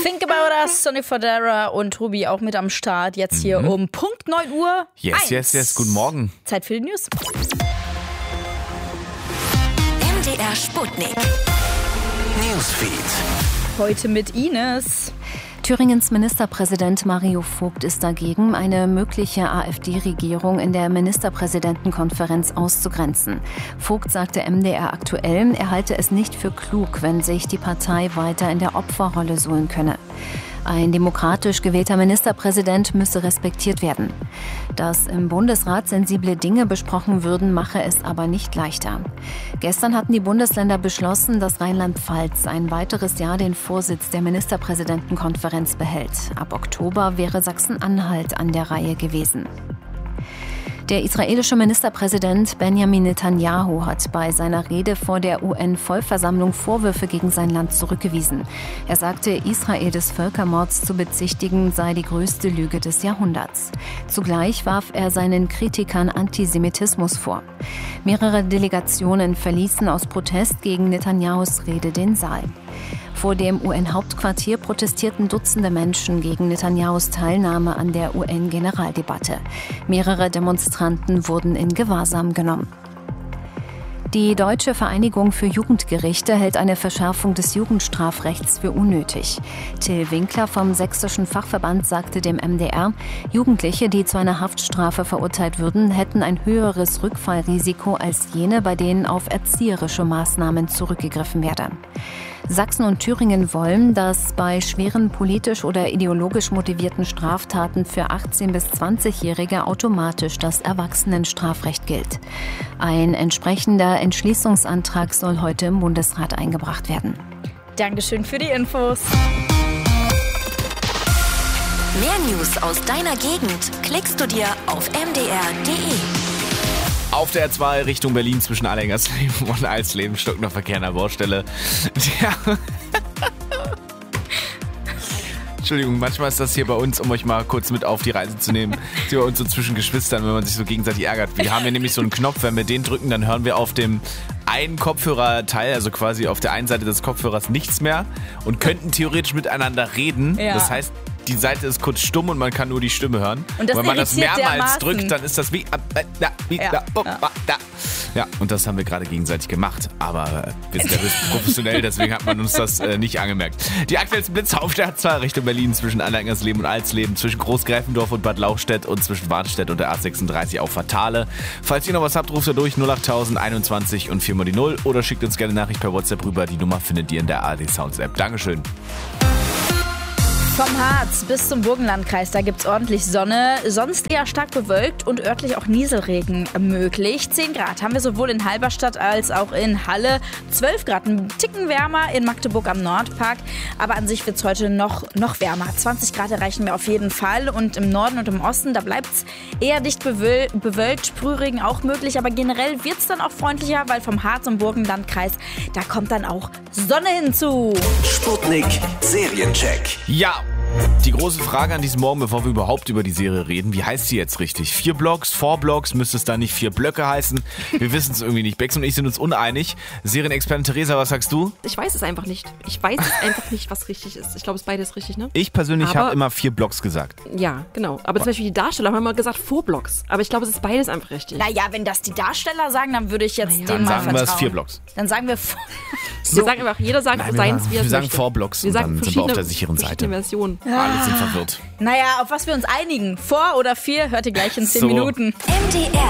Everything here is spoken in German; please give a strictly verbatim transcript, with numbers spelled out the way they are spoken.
Think About Us, Sonny Fodera und Ruby auch mit am Start. Jetzt hier mhm. um Punkt neun Uhr. Yes, eins. yes, yes. Guten Morgen. Zeit für die News. M D R Sputnik. Newsfeed. Heute mit Ines. Thüringens Ministerpräsident Mario Vogt ist dagegen, eine mögliche AfD-Regierung in der Ministerpräsidentenkonferenz auszugrenzen. Vogt sagte M D R aktuell, er halte es nicht für klug, wenn sich die Partei weiter in der Opferrolle suhlen könne. Ein demokratisch gewählter Ministerpräsident müsse respektiert werden. Dass im Bundesrat sensible Dinge besprochen würden, mache es aber nicht leichter. Gestern hatten die Bundesländer beschlossen, dass Rheinland-Pfalz ein weiteres Jahr den Vorsitz der Ministerpräsidentenkonferenz behält. Ab Oktober wäre Sachsen-Anhalt an der Reihe gewesen. Der israelische Ministerpräsident Benjamin Netanyahu hat bei seiner Rede vor der U N-Vollversammlung Vorwürfe gegen sein Land zurückgewiesen. Er sagte, Israel des Völkermords zu bezichtigen sei die größte Lüge des Jahrhunderts. Zugleich warf er seinen Kritikern Antisemitismus vor. Mehrere Delegationen verließen aus Protest gegen Netanyahus Rede den Saal. Vor dem U N-Hauptquartier protestierten Dutzende Menschen gegen Netanyahus Teilnahme an der U N-Generaldebatte. Mehrere Demonstranten wurden in Gewahrsam genommen. Die Deutsche Vereinigung für Jugendgerichte hält eine Verschärfung des Jugendstrafrechts für unnötig. Till Winkler vom Sächsischen Fachverband sagte dem M D R, Jugendliche, die zu einer Haftstrafe verurteilt würden, hätten ein höheres Rückfallrisiko als jene, bei denen auf erzieherische Maßnahmen zurückgegriffen werde. Sachsen und Thüringen wollen, dass bei schweren politisch oder ideologisch motivierten Straftaten für achtzehn- bis zwanzigjährige automatisch das Erwachsenenstrafrecht gilt. Ein entsprechender Entschließungsantrag soll heute im Bundesrat eingebracht werden. Dankeschön für die Infos. Mehr News aus deiner Gegend klickst du dir auf m d r punkt d e. Auf der R zwei Richtung Berlin zwischen Allengersleben und Eisleben stockt noch Verkehr an der Baustelle. Ja. Entschuldigung, manchmal ist das hier bei uns, um euch mal kurz mit auf die Reise zu nehmen, hier bei uns so zwischen Geschwistern, wenn man sich so gegenseitig ärgert. Wir haben hier nämlich so einen Knopf, wenn wir den drücken, dann hören wir auf dem einen Kopfhörerteil, also quasi auf der einen Seite des Kopfhörers nichts mehr und könnten theoretisch miteinander reden. Ja. Das heißt, die Seite ist kurz stumm und man kann nur die Stimme hören. Und das wenn man das mehrmals dermaßen. drückt, dann ist das wie, äh, da, wie ja. da, oh, ja. da. Ja, und das haben wir gerade gegenseitig gemacht. Aber äh, wir sind ja höchst professionell, deswegen hat man uns das äh, nicht angemerkt. Die aktuellsten Blitze auf der R zwei Richtung Berlin zwischen Allengersleben und Alsleben, zwischen Großgräfendorf und Bad Lauchstädt und zwischen Warnstedt und der A sechsunddreißig auf Fatale. Falls ihr noch was habt, ruft ihr durch null acht tausend einundzwanzig und vier mal die null oder schickt uns gerne eine Nachricht per WhatsApp rüber. Die Nummer findet ihr in der A R D Sounds App. Dankeschön. Vom Harz bis zum Burgenlandkreis, da gibt's ordentlich Sonne, sonst eher stark bewölkt und örtlich auch Nieselregen möglich. zehn Grad haben wir sowohl in Halberstadt als auch in Halle. zwölf Grad, ein Ticken wärmer in Magdeburg am Nordpark, aber an sich wird's heute noch, noch wärmer. zwanzig Grad erreichen wir auf jeden Fall und im Norden und im Osten, da bleibt's eher dicht bewöl- bewölkt, Sprühregen auch möglich, aber generell wird's dann auch freundlicher, weil vom Harz im Burgenlandkreis, da kommt dann auch Sonne hinzu. Sputnik Seriencheck. Ja. Die große Frage an diesem Morgen, bevor wir überhaupt über die Serie reden, wie heißt sie jetzt richtig? Vier Blocks, Four Blocks, müsste es da nicht vier Blöcke heißen? Wir wissen es irgendwie nicht. Bex und ich sind uns uneinig. Serienexpertin Theresa, was sagst du? Ich weiß es einfach nicht. Ich weiß es einfach nicht, was richtig ist. Ich glaube, es ist beides richtig, ne? Ich persönlich habe immer vier Blocks gesagt. Ja, genau. Aber zum Beispiel die Darsteller haben immer gesagt Four Blocks. Aber ich glaube, es ist beides einfach richtig. Naja, wenn das die Darsteller sagen, dann würde ich jetzt naja, denen mal vertrauen. Dann sagen wir es vier vertrauen. Blocks. Dann sagen wir so. Wir sagen einfach, jeder sagt Nein, seins, wie wir er es sagen möchte. Four Blocks Wir und sagen dann sind wir auf der sicheren Seite. Versionen. Ja. Alle sind verwirrt. Naja, auf was wir uns einigen. Vor oder vier, hört ihr gleich in zehn So. Minuten. M D R